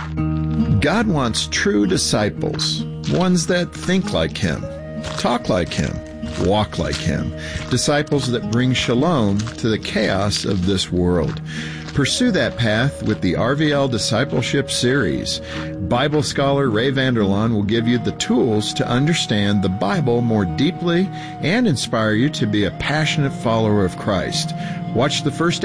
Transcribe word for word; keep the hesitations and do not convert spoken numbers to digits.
God wants true disciples, ones that think like Him, talk like Him, walk like Him, disciples that bring shalom to the chaos of this world. Pursue that path with the R V L Discipleship Series. Bible scholar Ray Vander Laan will give you the tools to understand the Bible more deeply and inspire you to be a passionate follower of Christ. Watch the first